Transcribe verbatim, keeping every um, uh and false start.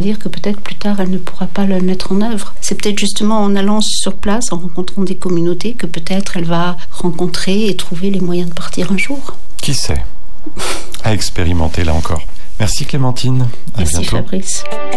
dire que peut-être plus tard elle ne pourra pas le mettre en œuvre. C'est peut-être justement en allant sur place, en rencontrant des communautés, que peut-être elle va rencontrer et trouver les moyens de partir un jour. Qui sait? À expérimenter là encore. Merci Clémentine. À Merci bientôt. Fabrice.